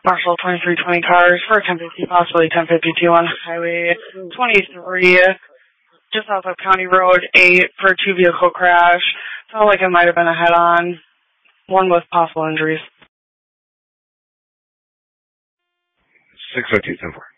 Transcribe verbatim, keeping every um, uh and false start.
Marshall twenty-three twenty cars for ten fifty, possibly ten fifty-two on Highway twenty-three, just off of County Road eight for a two-vehicle crash. Sounded like it might have been a head-on, one with possible injuries. six oh two ten four.